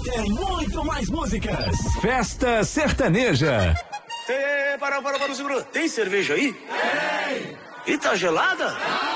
Tem muito mais músicas. Festa Sertaneja. Para, segura. Tem cerveja aí? Tem. E tá gelada?